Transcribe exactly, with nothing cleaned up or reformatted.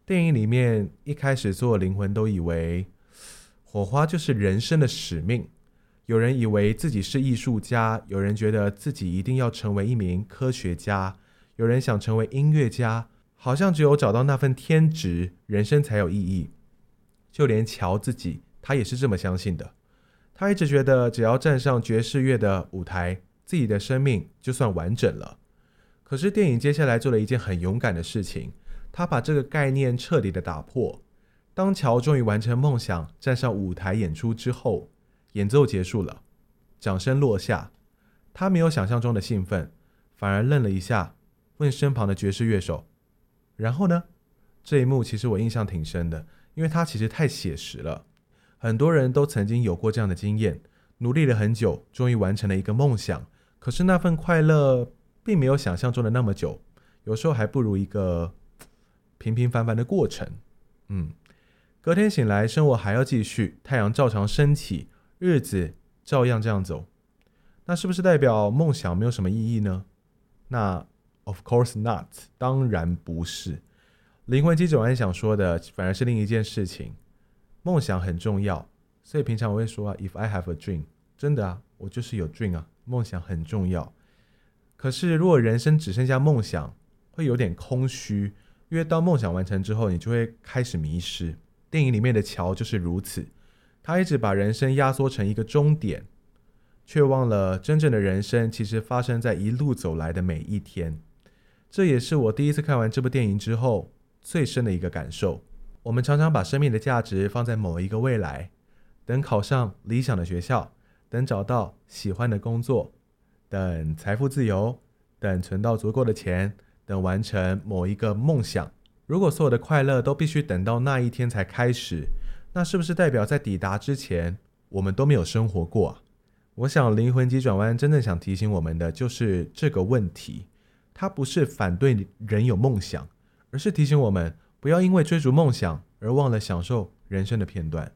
电影里面一开始所有灵魂都以为火花就是人生的使命，有人以为自己是艺术家，有人觉得自己一定要成为一名科学家，有人想成为音乐家，好像只有找到那份天职，人生才有意义。就连乔自己，他也是这么相信的。他一直觉得只要站上爵士乐的舞台，自己的生命就算完整了。可是电影接下来做了一件很勇敢的事情，他把这个概念彻底的打破。当乔终于完成梦想，站上舞台演出之后，演奏结束了，掌声落下，他没有想象中的兴奋，反而愣了一下，问身旁的爵士乐手：然后呢？这一幕其实我印象挺深的，因为它其实太写实了。很多人都曾经有过这样的经验，努力了很久，终于完成了一个梦想，可是那份快乐并没有想象中的那么久，有时候还不如一个平平凡凡的过程。嗯，隔天醒来，生活还要继续，太阳照常升起，日子照样这样走。那是不是代表梦想没有什么意义呢？那 of course not， 当然不是。灵魂急转弯想说的反而是另一件事情，梦想很重要，所以平常我会说啊 if I have a dream， 真的啊，我就是有 dream 啊，梦想很重要。可是如果人生只剩下梦想，会有点空虚，因为当梦想完成之后，你就会开始迷失。电影里面的乔就是如此，他一直把人生压缩成一个终点，却忘了真正的人生其实发生在一路走来的每一天。这也是我第一次看完这部电影之后最深的一个感受。我们常常把生命的价值放在某一个未来，等考上理想的学校，等找到喜欢的工作，等财富自由，等存到足够的钱，等完成某一个梦想。如果所有的快乐都必须等到那一天才开始，那是不是代表在抵达之前我们都没有生活过啊？我想灵魂急转弯真正想提醒我们的就是这个问题，它不是反对人有梦想，而是提醒我们不要因为追逐梦想而忘了享受人生的片段。